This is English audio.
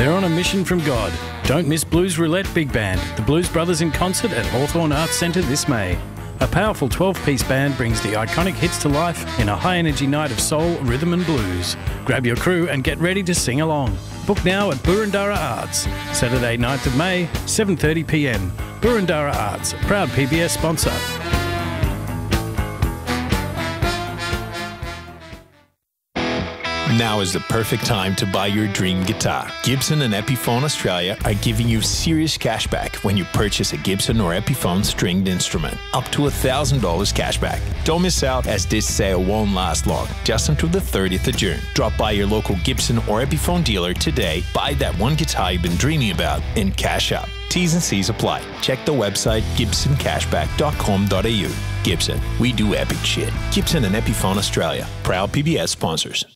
They're on a mission from God. Don't miss Blues Roulette Big Band, the Blues Brothers in concert at Hawthorn Arts Centre this May. A powerful 12-piece band brings the iconic hits to life in a high-energy night of soul, rhythm and blues. Grab your crew and get ready to sing along. Book now at Burundara Arts. Saturday 9th of May, 7:30 p.m. Burundara Arts, proud PBS sponsor. Now is the perfect time to buy your dream guitar. Gibson and Epiphone Australia are giving you serious cash back when you purchase a Gibson or Epiphone stringed instrument. Up to $1,000 cash back. Don't miss out, as this sale won't last long, just until the 30th of June. Drop by your local Gibson or Epiphone dealer today, buy that one guitar you've been dreaming about, and cash out. T's and C's apply. Check the website gibsoncashback.com.au. Gibson, we do epic shit. Gibson and Epiphone Australia, proud PBS sponsors.